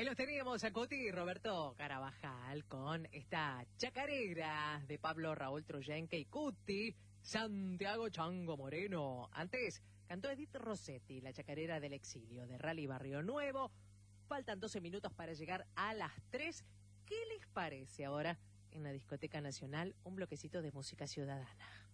los teníamos a Coti y Roberto Carabajal con esta chacarera de Pablo Raúl Troyenque y Cuti, Santiago Chango Moreno. Antes cantó Edith Rossetti, la chacarera del exilio de Rally Barrio Nuevo. Faltan 12 minutos para llegar a las 3. ¿Qué les parece ahora en la Discoteca Nacional un bloquecito de música ciudadana?